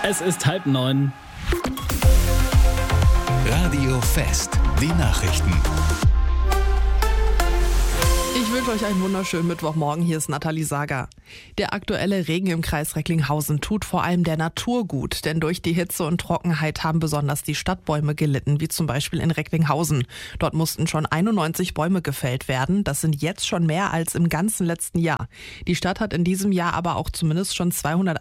Es ist 8:30. Radio Fest, die Nachrichten. Ich wünsche euch einen wunderschönen Mittwochmorgen. Hier ist Nathalie Sager. Der aktuelle Regen im Kreis Recklinghausen tut vor allem der Natur gut, denn durch die Hitze und Trockenheit haben besonders die Stadtbäume gelitten, wie zum Beispiel in Recklinghausen. Dort mussten schon 91 Bäume gefällt werden. Das sind jetzt schon mehr als im ganzen letzten Jahr. Die Stadt hat in diesem Jahr aber auch zumindest schon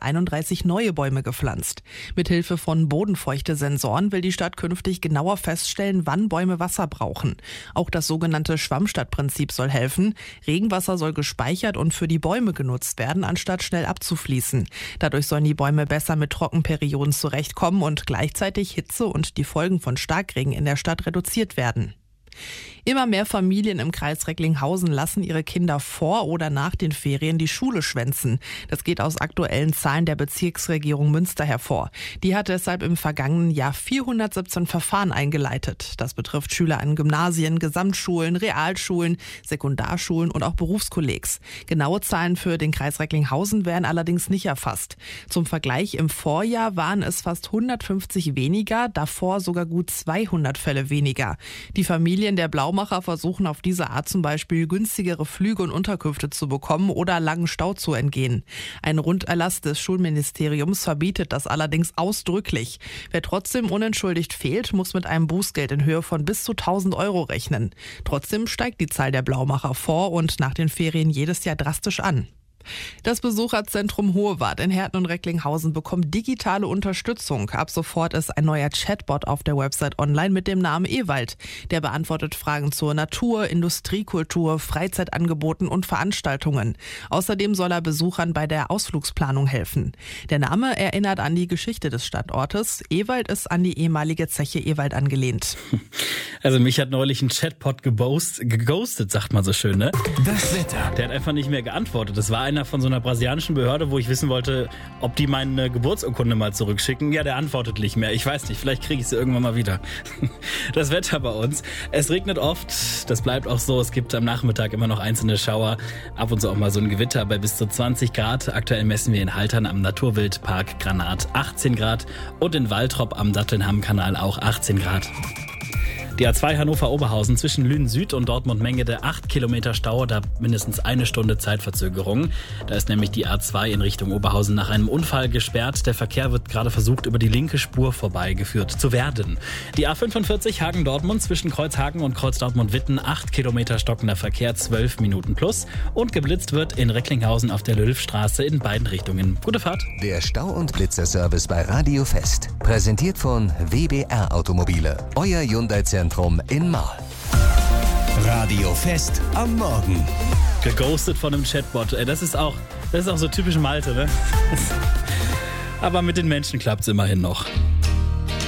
231 neue Bäume gepflanzt. Mithilfe von Bodenfeuchte-Sensoren will die Stadt künftig genauer feststellen, wann Bäume Wasser brauchen. Auch das sogenannte Schwammstadtprinzip soll helfen. Regenwasser soll gespeichert und für die Bäume genutzt werden, anstatt schnell abzufließen. Dadurch sollen die Bäume besser mit Trockenperioden zurechtkommen und gleichzeitig Hitze und die Folgen von Starkregen in der Stadt reduziert werden. Immer mehr Familien im Kreis Recklinghausen lassen ihre Kinder vor oder nach den Ferien die Schule schwänzen. Das geht aus aktuellen Zahlen der Bezirksregierung Münster hervor. Die hat deshalb im vergangenen Jahr 417 Verfahren eingeleitet. Das betrifft Schüler an Gymnasien, Gesamtschulen, Realschulen, Sekundarschulen und auch Berufskollegs. Genaue Zahlen für den Kreis Recklinghausen werden allerdings nicht erfasst. Zum Vergleich, im Vorjahr waren es fast 150 weniger, davor sogar gut 200 Fälle weniger. Die Familien der Blaumacher versuchen auf diese Art zum Beispiel günstigere Flüge und Unterkünfte zu bekommen oder langen Stau zu entgehen. Ein Runderlass des Schulministeriums verbietet das allerdings ausdrücklich. Wer trotzdem unentschuldigt fehlt, muss mit einem Bußgeld in Höhe von bis zu 1.000 Euro rechnen. Trotzdem steigt die Zahl der Blaumacher vor und nach den Ferien jedes Jahr drastisch an. Das Besucherzentrum Hohewart in Herten und Recklinghausen bekommt digitale Unterstützung. Ab sofort ist ein neuer Chatbot auf der Website online mit dem Namen Ewald. Der beantwortet Fragen zur Natur, Industriekultur, Freizeitangeboten und Veranstaltungen. Außerdem soll er Besuchern bei der Ausflugsplanung helfen. Der Name erinnert an die Geschichte des Standortes. Ewald ist an die ehemalige Zeche Ewald angelehnt. Also mich hat neulich ein Chatbot geghostet, sagt man so schön, ne? Das Wetter. Der hat einfach nicht mehr geantwortet. Das war einer von so einer brasilianischen Behörde, wo ich wissen wollte, ob die meine Geburtsurkunde mal zurückschicken. Ja, der antwortet nicht mehr. Ich weiß nicht, vielleicht kriege ich sie irgendwann mal wieder. Das Wetter bei uns. Es regnet oft, das bleibt auch so. Es gibt am Nachmittag immer noch einzelne Schauer. Ab und zu auch mal so ein Gewitter bei bis zu 20 Grad. Aktuell messen wir in Haltern am Naturwildpark Granat 18 Grad und in Waltrop am Dattelnham-Kanal auch 18 Grad. Die A2 Hannover-Oberhausen zwischen Lünen Süd und Dortmund-Mengede 8 Kilometer Stau, da mindestens eine Stunde Zeitverzögerung. Da ist nämlich die A2 in Richtung Oberhausen nach einem Unfall gesperrt. Der Verkehr wird gerade versucht, über die linke Spur vorbeigeführt zu werden. Die A45 Hagen-Dortmund zwischen Kreuzhagen und Kreuz-Dortmund-Witten 8 Kilometer stockender Verkehr, 12 Minuten plus. Und geblitzt wird in Recklinghausen auf der Lülfstraße in beiden Richtungen. Gute Fahrt. Der Stau- und Blitzerservice bei Radio Fest. Präsentiert von WBR Automobile. Euer Hyundai-Zentrum in Marl. Radio Fest am Morgen. Geghostet von einem Chatbot. Das ist auch so typisch Malte, ne? Aber mit den Menschen klappt es immerhin noch.